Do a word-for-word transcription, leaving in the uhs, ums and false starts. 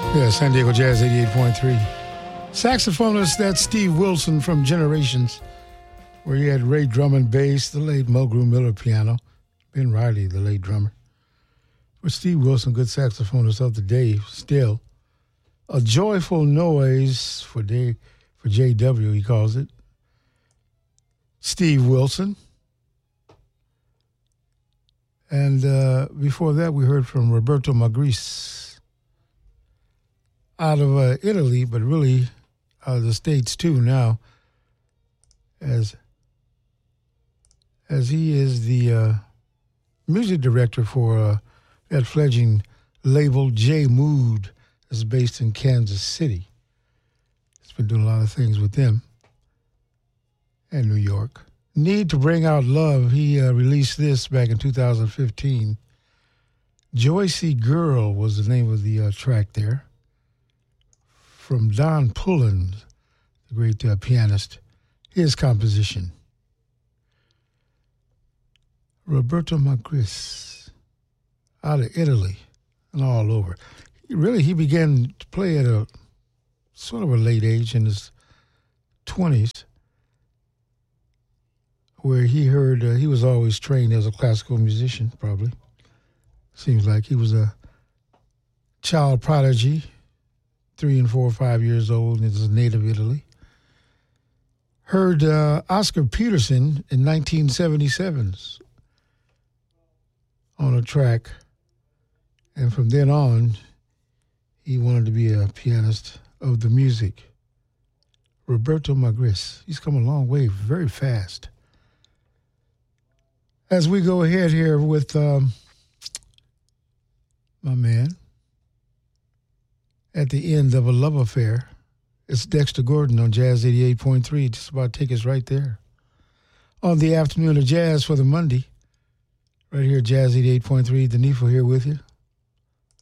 Yeah, San Diego Jazz eighty-eight point three. Saxophonist, that's Steve Wilson from Generations, where he had Ray Drummond bass, the late Mulgrew Miller piano, Ben Riley, the late drummer. But Steve Wilson, good saxophonist of the day, still. A joyful noise for day, for J W, he calls it. Steve Wilson. And uh, before that, we heard from Roberto Magris, out of uh, Italy, but really out of the States too now, as as he is the uh, music director for uh, that fledgling label J Mood, that's based in Kansas City. He's been doing a lot of things with them and New York. Need to Bring Out Love, he uh, released this back in two thousand fifteen. Joycey Girl was the name of the uh, track there. From Don Pullen, the great uh, pianist, his composition. Roberto Magris, out of Italy and all over. Really, he began to play at a sort of a late age, in his twenties, where he heard, uh, he was always trained as a classical musician, probably. Seems like he was a child prodigy, three and four or five years old, and is a native Italy. Heard uh, Oscar Peterson in nineteen seventy-seven on a track, and from then on, he wanted to be a pianist of the music. Roberto Magris, he's come a long way, very fast. As we go ahead here with um, my man, at the end of a love affair, it's Dexter Gordon on Jazz eighty-eight point three. Just about take us right there. On the afternoon of jazz for the Monday, right here at Jazz eighty-eight point three. Denifo here with you.